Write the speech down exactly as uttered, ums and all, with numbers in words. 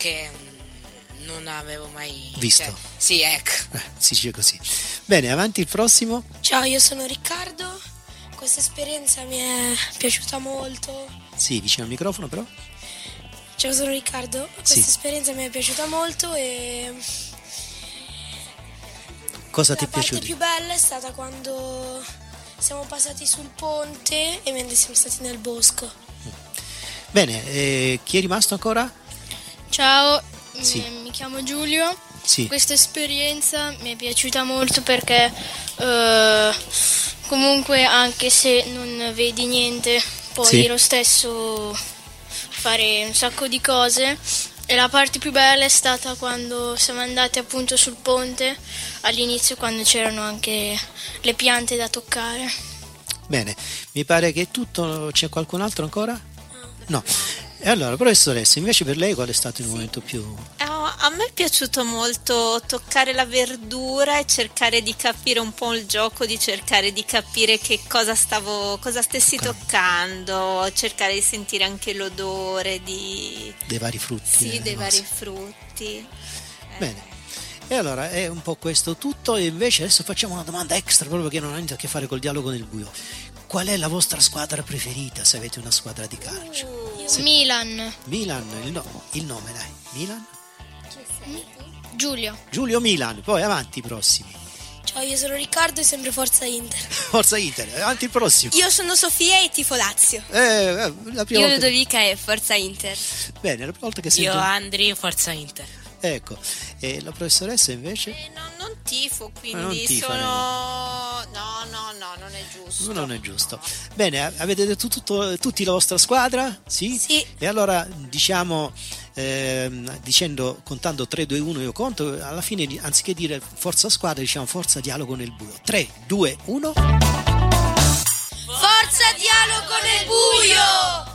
che mh, non avevo mai visto. Cioè, sì, ecco. Eh, si dice così. Bene, avanti il prossimo. Ciao, io sono Riccardo. Questa esperienza mi è piaciuta molto. Sì, vicino al microfono però. Ciao, sono Riccardo. Questa Sì. esperienza mi è piaciuta molto e Cosa la ti è parte piaciuto? più bella è stata quando siamo passati sul ponte e mentre siamo stati nel bosco. Bene, eh, chi è rimasto ancora? Ciao, Sì. mi, mi chiamo Giulio. Sì. Questa esperienza mi è piaciuta molto perché eh, comunque anche se non vedi niente puoi Sì. lo stesso fare un sacco di cose. E la parte più bella è stata quando siamo andati appunto sul ponte, all'inizio quando c'erano anche le piante da toccare. Bene, mi pare che è tutto. C'è qualcun altro ancora? No. E allora, professoressa, invece per lei qual è stato il momento più... Ah, a me è piaciuto molto toccare la verdura e cercare di capire un po' il gioco, di cercare di capire che cosa stavo, cosa stessi toccando, cercare di sentire anche l'odore di... dei vari frutti. Sì, delle dei cose. vari frutti. Bene. E allora è un po' questo tutto, e invece adesso facciamo una domanda extra proprio che non ha niente a che fare col dialogo nel buio. Qual è la vostra squadra preferita, se avete una squadra di calcio? Milan, Milan, il, no- il nome dai, Milan? Giulio. Giulio Milan, poi avanti i prossimi. Ciao, io sono Riccardo e sempre Forza Inter. Forza Inter, avanti il prossimo. Io sono Sofia e tifo Lazio. Eh, eh, la prima Io volta... Ludovica e Forza Inter. Bene, la prima volta che sento... Io Andri, Forza Inter. Ecco, e la professoressa invece? Eh, no, non tifo, quindi Ma non tifa, sono... No, no, no, non è giusto. Non è giusto. Bene, a- avete detto tutto, tutti la vostra squadra? Sì? Sì. E allora diciamo, ehm, dicendo, contando tre, due, uno io conto, alla fine di- anziché dire forza squadra diciamo forza dialogo nel buio. tre, due, uno. Forza dialogo nel buio!